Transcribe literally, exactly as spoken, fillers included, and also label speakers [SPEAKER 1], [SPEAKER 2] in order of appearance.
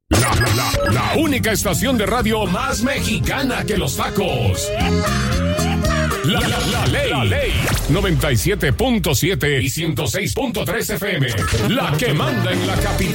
[SPEAKER 1] La, la, la, la única estación de radio más mexicana que los tacos. La, la, la ley. La ley. noventa y siete punto siete y ciento seis punto tres F M. La que manda en la capital.